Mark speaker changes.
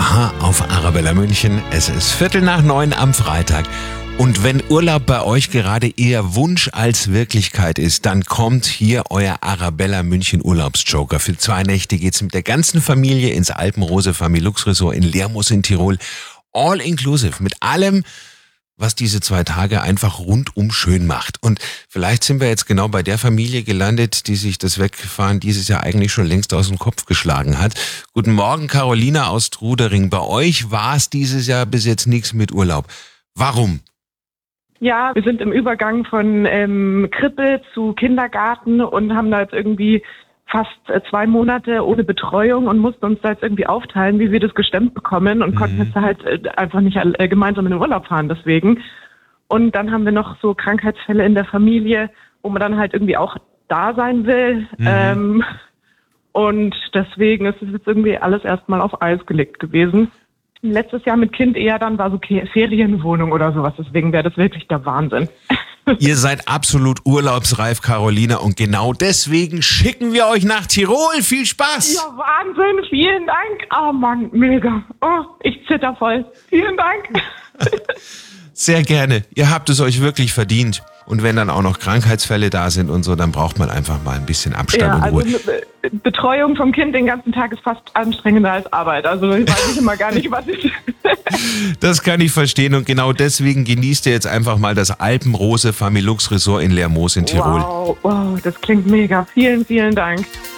Speaker 1: Aha auf Arabella München. Es ist 8:45 am Freitag. Und wenn Urlaub bei euch gerade eher Wunsch als Wirklichkeit ist, dann kommt hier euer Arabella München Urlaubsjoker. Für 2 Nächte geht's mit der ganzen Familie ins Alpenrose Familux Resort in Lermoos in Tirol. All inclusive, mit allem, was diese 2 Tage einfach rundum schön macht. Und vielleicht sind wir jetzt genau bei der Familie gelandet, die sich das Wegfahren dieses Jahr eigentlich schon längst aus dem Kopf geschlagen hat. Guten Morgen, Carolina aus Trudering. Bei euch war es dieses Jahr bis jetzt nichts mit Urlaub. Warum?
Speaker 2: Ja, wir sind im Übergang von Krippe zu Kindergarten und haben da jetzt irgendwie fast 2 Monate ohne Betreuung und mussten uns da jetzt irgendwie aufteilen, wie wir das gestemmt bekommen und konnten jetzt halt einfach nicht gemeinsam in den Urlaub fahren deswegen. Und dann haben wir noch so Krankheitsfälle in der Familie, wo man dann halt irgendwie auch da sein will. Und deswegen ist es jetzt irgendwie alles erstmal auf Eis gelegt gewesen. Letztes Jahr mit Kind eher dann war so Ferienwohnung oder sowas. Deswegen wäre das wirklich der Wahnsinn.
Speaker 1: Ihr seid absolut urlaubsreif, Carolina. Und genau deswegen schicken wir euch nach Tirol. Viel Spaß!
Speaker 2: Ja, Wahnsinn. Vielen Dank. Oh Mann, mega. Oh, ich zitter voll. Vielen Dank.
Speaker 1: Sehr gerne. Ihr habt es euch wirklich verdient. Und wenn dann auch noch Krankheitsfälle da sind und so, dann braucht man einfach mal ein bisschen Abstand und Ruhe.
Speaker 2: Also Betreuung vom Kind den ganzen Tag ist fast anstrengender als Arbeit. Also ich weiß immer gar nicht, was ich...
Speaker 1: Das kann ich verstehen und genau deswegen genießt ihr jetzt einfach mal das Alpenrose Familux Resort in Lermoos in Tirol.
Speaker 2: Wow, das klingt mega. Vielen, vielen Dank.